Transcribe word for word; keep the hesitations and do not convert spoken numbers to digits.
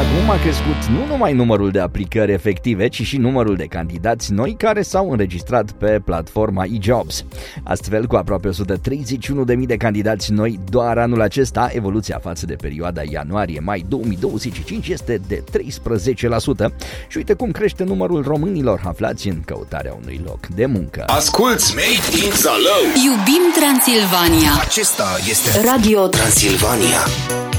acum a crescut nu numai numărul de aplicări efective, ci și numărul de candidați noi care s-au înregistrat pe platforma e-Jobs. Astfel, cu aproape o sută treizeci și unu de mii de candidați noi doar anul acesta, evoluția față de perioada ianuarie-mai două mii douăzeci și cinci este de treisprezece la sută. Și uite cum crește numărul românilor aflați în căutarea unui loc de muncă. Asculți Made in Zalău. Iubim Transilvania. Acesta este Radio Transilvania.